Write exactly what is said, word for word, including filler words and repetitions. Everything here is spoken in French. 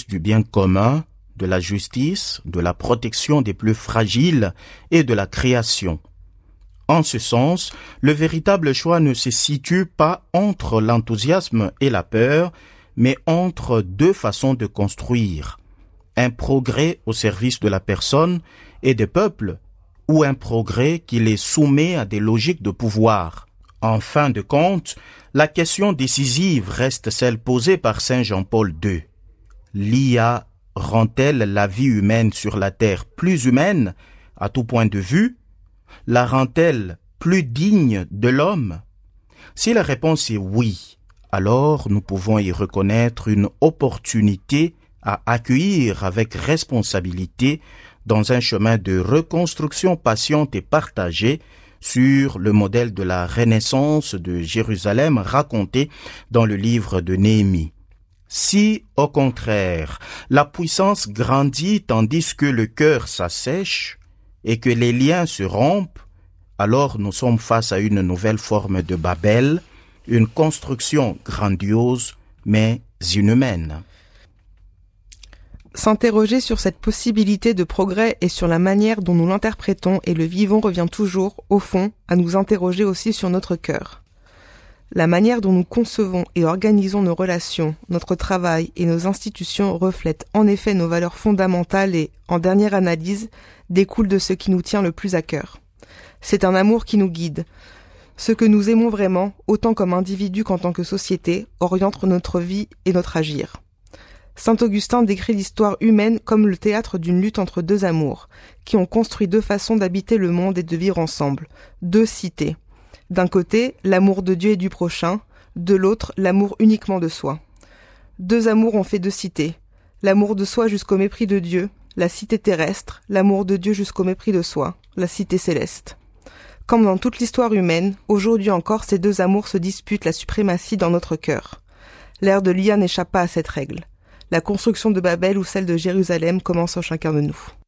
du bien commun, de la justice, de la protection des plus fragiles et de la création. En ce sens, le véritable choix ne se situe pas entre l'enthousiasme et la peur, mais entre deux façons de construire. Un progrès au service de la personne et des peuples, ou un progrès qui les soumet à des logiques de pouvoir. En fin de compte, la question décisive reste celle posée par saint Jean-Paul deux. L'I A rend-elle la vie humaine sur la Terre plus humaine, à tout point de vue? La rend-elle plus digne de l'homme? Si la réponse est oui, alors nous pouvons y reconnaître une opportunité à accueillir avec responsabilité dans un chemin de reconstruction patiente et partagée sur le modèle de la Renaissance de Jérusalem raconté dans le livre de Néhémie. Si, au contraire, la puissance grandit tandis que le cœur s'assèche et que les liens se rompent, alors nous sommes face à une nouvelle forme de Babel, une construction grandiose mais inhumaine. S'interroger sur cette possibilité de progrès et sur la manière dont nous l'interprétons et le vivons revient toujours, au fond, à nous interroger aussi sur notre cœur. La manière dont nous concevons et organisons nos relations, notre travail et nos institutions reflètent en effet nos valeurs fondamentales et, en dernière analyse, découlent de ce qui nous tient le plus à cœur. C'est un amour qui nous guide. Ce que nous aimons vraiment, autant comme individus qu'en tant que société, oriente notre vie et notre agir. Saint Augustin décrit l'histoire humaine comme le théâtre d'une lutte entre deux amours, qui ont construit deux façons d'habiter le monde et de vivre ensemble, deux cités. D'un côté, l'amour de Dieu et du prochain, de l'autre, l'amour uniquement de soi. Deux amours ont fait deux cités, l'amour de soi jusqu'au mépris de Dieu, la cité terrestre, l'amour de Dieu jusqu'au mépris de soi, la cité céleste. Comme dans toute l'histoire humaine, aujourd'hui encore ces deux amours se disputent la suprématie dans notre cœur. L'ère de l'I A n'échappe pas à cette règle. La construction de Babel ou celle de Jérusalem commence en chacun de nous.